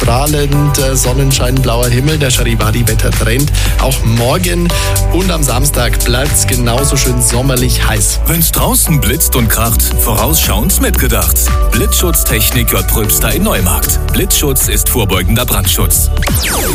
strahlend Sonnenschein, blauer Himmel, der Charivari-Wettertrend. Auch morgen und am Samstag bleibt es genauso schön sommerlich heiß. Wenn's draußen blitzt und kracht, vorausschauend mitgedacht. Blitzschutztechnik J. Pröbster in Neumarkt. Blitzschutz ist vorbeugender Brandschutz.